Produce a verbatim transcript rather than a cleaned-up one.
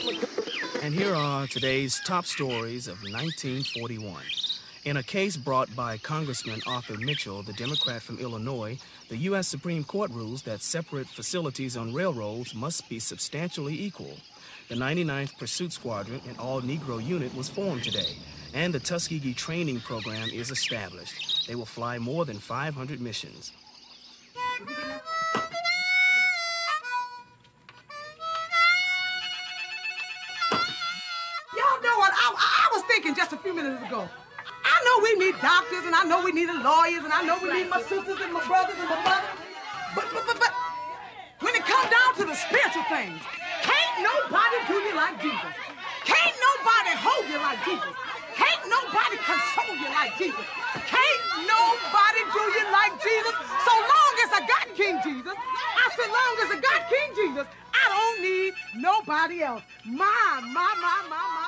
And here are today's top stories of nineteen forty-one. In a case brought by Congressman Arthur Mitchell, the Democrat from Illinois, the U S Supreme Court rules that separate facilities on railroads must be substantially equal. The ninety-ninth Pursuit Squadron, an all-Negro unit, was formed today, and the Tuskegee Training Program is established. They will fly more than five hundred missions. Y'all know what? I, I was thinking just a few minutes ago. I know we need doctors, and I know we need lawyers, and I know we need my sisters and my brothers and my mother. But, but, but, but, when it comes down to the spiritual things, can't nobody do you like Jesus. Can't nobody hold you like Jesus. Can't nobody console you like Jesus. Can't nobody do you like Jesus. So long as I got King Jesus, I said long as I got King Jesus, I don't need nobody else. My, my, my, my, my.